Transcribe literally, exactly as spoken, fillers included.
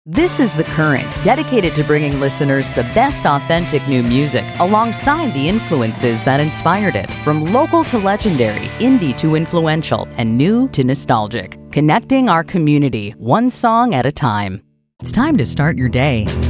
This is The Current, dedicated to bringing listeners the best authentic new music alongside the influences that inspired it. From local to legendary, indie to influential, and new to nostalgic. Connecting our community, one song at a time. It's time to start your day